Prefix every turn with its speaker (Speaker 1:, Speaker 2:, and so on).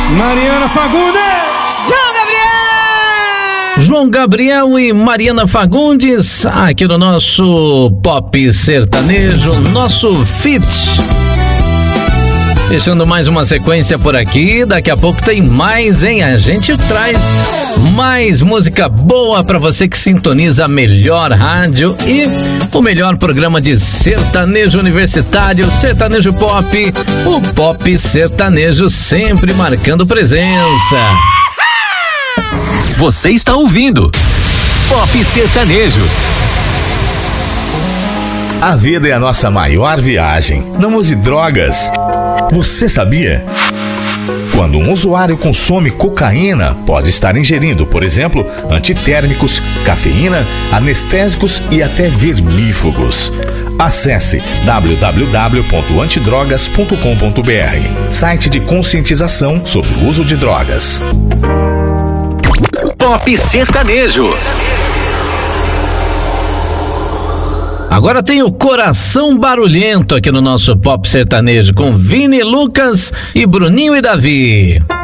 Speaker 1: Mariana Fagundes.
Speaker 2: João Gabriel e Mariana Fagundes, aqui no nosso Pop Sertanejo, nosso Fit. Fechando mais uma sequência por aqui, daqui a pouco tem mais, hein? A gente traz mais música boa pra você que sintoniza a melhor rádio e o melhor programa de sertanejo universitário, sertanejo pop, o Pop Sertanejo sempre marcando presença.
Speaker 3: Você está ouvindo Pop Sertanejo.
Speaker 4: A vida é a nossa maior viagem. Não use drogas. Você sabia? Quando um usuário consome cocaína, pode estar ingerindo, por exemplo, antitérmicos, cafeína, anestésicos e até vermífugos. Acesse www.antidrogas.com.br, site de conscientização sobre o uso de drogas.
Speaker 3: Pop Sertanejo.
Speaker 2: Agora tem o Coração Barulhento aqui no nosso Pop Sertanejo com Vini, Lucas e Bruninho e Davi.